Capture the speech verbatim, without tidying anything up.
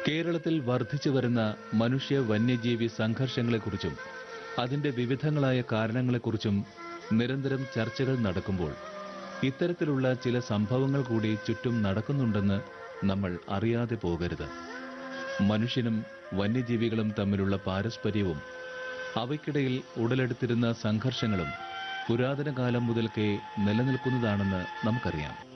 കേരളത്തിൽ വർദ്ധിച്ചു വരുന്ന മനുഷ്യ വന്യജീവി സംഘർഷങ്ങളെക്കുറിച്ചും അതിന്റെ വിവിധങ്ങളായ കാരണങ്ങളെക്കുറിച്ചും നിരന്തരം ചർച്ചകൾ നടക്കുമ്പോൾ ഇത്തരത്തിലുള്ള ചില സംഭവങ്ങൾ കൂടി ചുറ്റും നടക്കുന്നുണ്ടെന്ന് നമ്മൾ അറിയാതെ പോകരുത്. മനുഷ്യനും വന്യജീവികളും തമ്മിലുള്ള പാരസ്പര്യവും അവയ്ക്കിടയിൽ ഉടലെടുത്തിരുന്ന സംഘർഷങ്ങളും പുരാതന കാലം മുതൽക്കേ നിലനിൽക്കുന്നതാണെന്ന് നമുക്കറിയാം.